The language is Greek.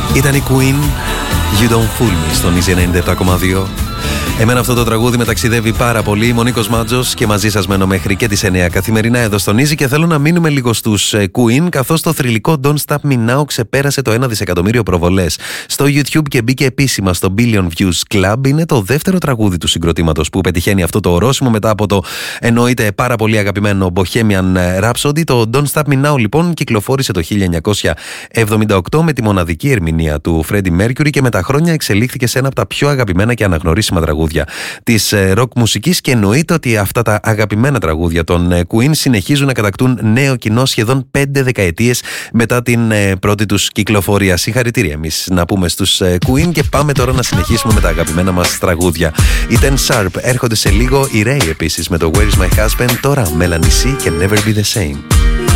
Ήταν η Queen, You Don't Fool Me, στον Easy 97,2. Εμένα αυτό το τραγούδι με ταξιδεύει πάρα πολύ. Είμαι ο Νίκος Μάτζος και μαζί σας μένω μέχρι και τις 9 καθημερινά εδώ στον Easy και θέλω να μείνουμε λίγο στους Queen, καθώς το θρυλικό Don't Stop Me Now ξεπέρασε το 1 δισεκατομμύριο προβολές στο YouTube και μπήκε επίσημα στο Billion Views Club. Είναι το δεύτερο τραγούδι του συγκροτήματος που πετυχαίνει αυτό το ορόσημο μετά από το εννοείται πάρα πολύ αγαπημένο Bohemian Rhapsody. Το Don't Stop Me Now λοιπόν κυκλοφόρησε το 1978 με τη μοναδική ερμηνεία του Freddie Mercury και με τα χρόνια εξελίχθηκε σε ένα από τα πιο αγαπημένα και αναγνωρίσιμα τραγούδια της ροκ μουσικής και εννοείται ότι αυτά τα αγαπημένα τραγούδια των Queen συνεχίζουν να κατακτούν νέο κοινό σχεδόν 5 δεκαετίες μετά την πρώτη τους κυκλοφορία. Συγχαρητήρια εμείς να πούμε στους Queen και πάμε τώρα να συνεχίσουμε με τα αγαπημένα μας τραγούδια. Οι Ten Sharp έρχονται σε λίγο, η Ray επίσης με το Where Is My Husband, τώρα Melanie C και Never Be The Same.